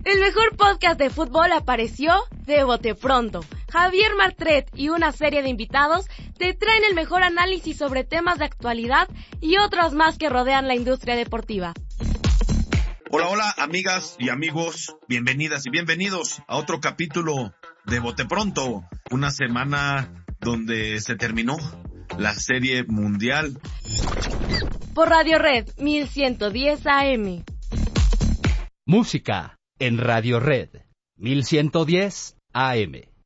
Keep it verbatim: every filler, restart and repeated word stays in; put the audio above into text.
El mejor podcast de fútbol apareció de bote pronto. Javier Martret y una serie de invitados te traen el mejor análisis sobre temas de actualidad y otros más que rodean la industria deportiva. Hola, hola, amigas y amigos, bienvenidas y bienvenidos a otro capítulo de Bote Pronto, una semana donde se terminó la serie mundial. Por Radio Red mil ciento diez A M. Música en Radio Red mil ciento diez A M.